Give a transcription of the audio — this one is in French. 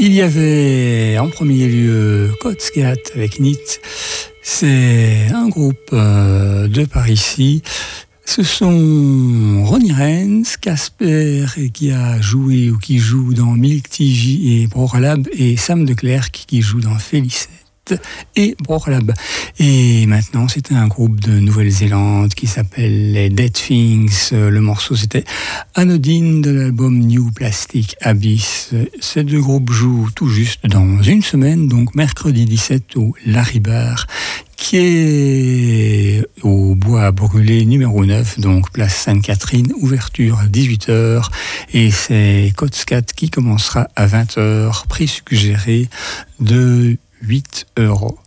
Il y avait en premier lieu Kotskat avec Nit. C'est un groupe de par ici. Ce sont Ronnie Renz, Casper qui a joué ou qui joue dans Milk TV et Broralab, et Sam de Klerk qui joue dans Félicette et Broralab. Et maintenant, c'était un groupe de Nouvelle-Zélande qui s'appelle les Dead Things. Le morceau, c'était Anodine de l'album New Plastic Abyss. Ces deux groupes jouent tout juste dans une semaine, donc mercredi 17 au Larry Bar, qui est au Bois Brûlé numéro 9, donc place Sainte-Catherine, ouverture à 18h, et c'est Kotskat qui commencera à 20h, prix suggéré de 8 €.